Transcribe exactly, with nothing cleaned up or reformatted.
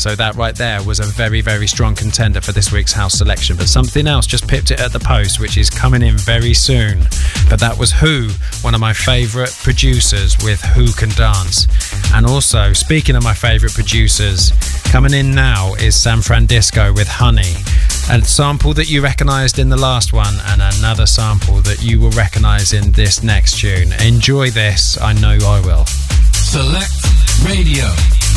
So that right there was a very, very strong contender for this week's house selection. But something else just pipped it at the post, which is coming in very soon. But that was Who, one of my favourite producers with Who Can Dance. And also, speaking of my favourite producers, coming in now is San Francisco with Honey. A sample that you recognised in the last one, and another sample that you will recognise in this next tune. Enjoy this, I know I will. Select Radio.